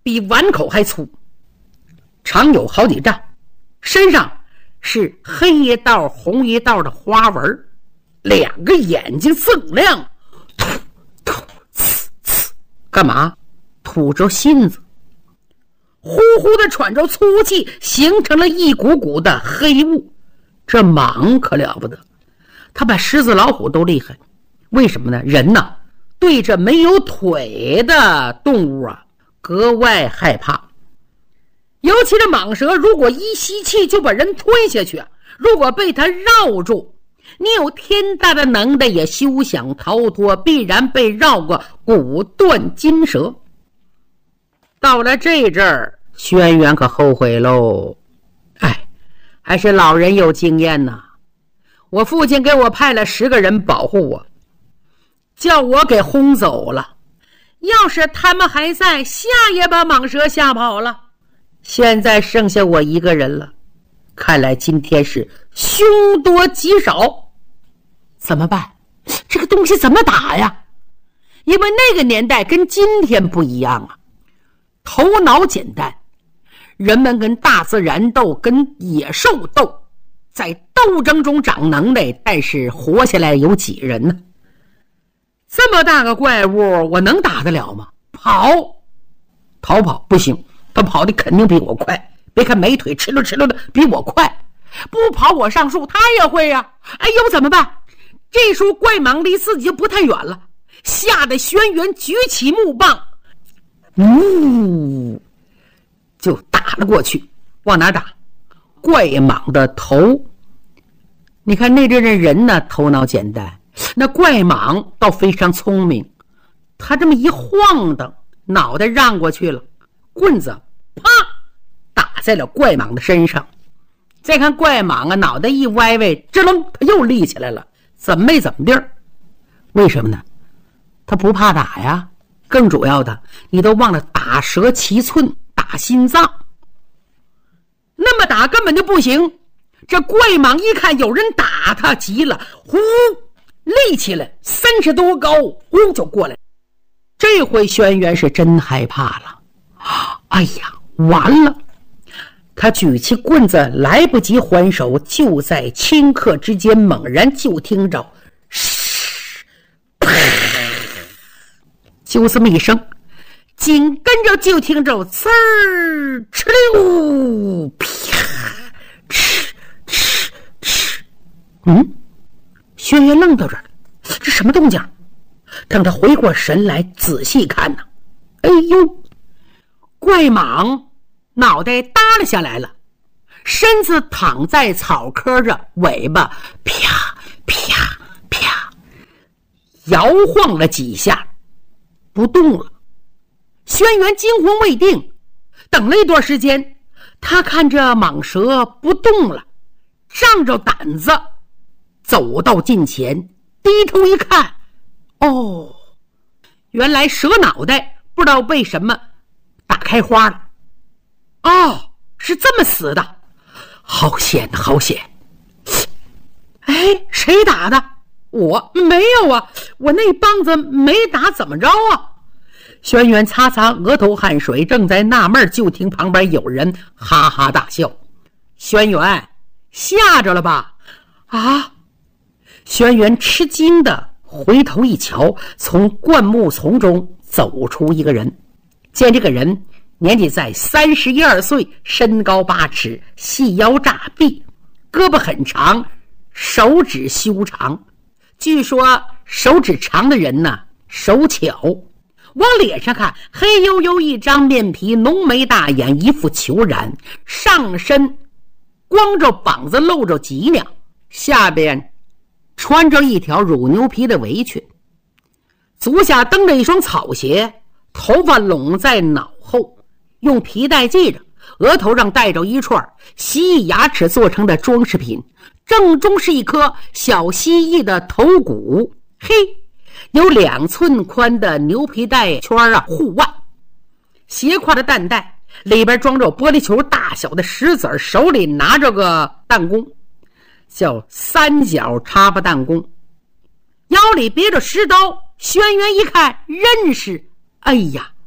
比碗口还粗，长有好几丈，身上是黑一道红一道的花纹，两个眼睛锃亮，突突呲呲，干嘛？吐着信子，呼呼的喘着粗气，形成了一股股的黑雾。这蟒可了不得，他把狮子老虎都厉害。为什么呢？人呢，对着没有腿的动物啊格外害怕，尤其是蟒蛇，如果一吸气就把人吞下去，如果被它绕住，你有天大的能耐也休想逃脱，必然被绕个骨断筋折。到了这阵儿，轩辕可后悔喽。哎，还是老人有经验呐。我父亲给我派了10个人保护我，叫我给轰走了。要是他们还在，吓也把蟒蛇吓跑了。现在剩下我一个人了，看来今天是凶多吉少。怎么办？这个东西怎么打呀？因为那个年代跟今天不一样啊，头脑简单，人们跟大自然斗，跟野兽斗，在斗争中长能耐，但是活下来有几人呢？这么大个怪物，我能打得了吗？逃跑不行，他跑的肯定比我快。别看没腿，哧溜哧溜的，比我快。不跑我上树，他也会呀。哎呦，怎么办？这时候怪蟒离自己就不太远了，吓得轩辕举起木棒，就打了过去。往哪打？怪蟒的头。你看那阵人呢，头脑简单，那怪蟒倒非常聪明，他这么一晃荡，脑袋让过去了，棍子啪打在了怪蟒的身上。再看怪蟒啊，脑袋一歪歪，吱楞，他又立起来了，怎么没怎么地？为什么呢？他不怕打呀。更主要的，你都忘了打蛇7寸，打心脏，那么打根本就不行。这怪蟒一看有人打他，急了，呼立起来，30多高，呼就过来。这回轩辕是真害怕了，哎呀，完了！他举起棍子，来不及还手，就在顷刻之间，猛然就听着就这么一声，紧跟着就听着呲儿哧溜啪哧哧哧。轩辕愣到这儿，这什么动静？等他回过神来仔细看呢，哎呦，怪蟒脑袋耷拉下来了，身子躺在草棵上，尾巴啪啪啪摇晃了几下，不动了。轩辕惊魂未定，等了一段时间，他看着蟒蛇不动了，仗着胆子走到近前，低头一看，哦，原来蛇脑袋不知道为什么打开花了。哦，是这么死的，好险好险！哎，谁打的？我没有啊，我那棒子没打，怎么着啊？轩辕擦擦额头汗水，正在纳闷，就听旁边有人哈哈大笑。轩辕，吓着了吧？啊！轩辕吃惊的回头一瞧，从灌木丛中走出一个人，见这个人年纪在31、2岁，身高8尺，细腰炸臂，胳膊很长，手指修长。据说手指长的人呢，手巧。往脸上看，黑黝黝一张面皮，浓眉大眼，一副虬髯，上身光着膀子露着脊梁，下边穿着一条乳牛皮的围裙，足下蹬着一双草鞋，头发拢在脑后，用皮带系着，额头上戴着一串蜥蜴牙齿做成的装饰品，正中是一颗小蜥蜴的头骨，嘿，有2寸宽的牛皮带圈护腕，斜挎着蛋袋，里边装着玻璃球大小的石子，手里拿着个弹弓，叫3角插拔弹弓，腰里别着石刀。轩辕一看认识，哎呀，